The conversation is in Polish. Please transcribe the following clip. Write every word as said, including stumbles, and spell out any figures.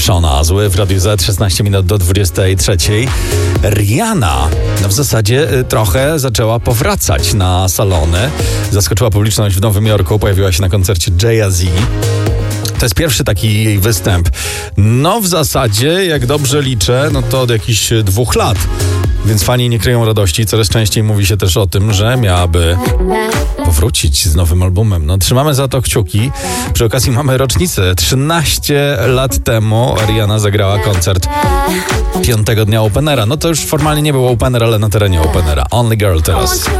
Sean Azły w Radiu Z, szesnaście minut do dwudziestej trzeciej. Rihanna no w zasadzie trochę zaczęła powracać na salony. Zaskoczyła publiczność w Nowym Jorku, pojawiła się na koncercie Jay-Z. To jest pierwszy taki jej występ. No w zasadzie, jak dobrze liczę, no to od jakichś dwóch lat. Więc fani nie kryją radości. Coraz częściej mówi się też o tym, że miałaby powrócić z nowym albumem. No trzymamy za to kciuki. Przy okazji mamy rocznicę. trzynaście lat temu Rihanna zagrała koncert piątego dnia Openera. No to już formalnie nie był Opener, ale na terenie Openera. Only Girl teraz.